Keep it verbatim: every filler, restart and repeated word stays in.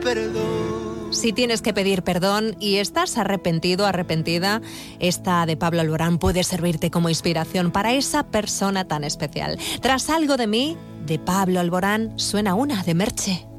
perdón. Si tienes que pedir perdón y estás arrepentido, arrepentida, esta de Pablo Alborán puede servirte como inspiración para esa persona tan especial. Tras Algo de mí, de Pablo Alborán, suena una de Merche.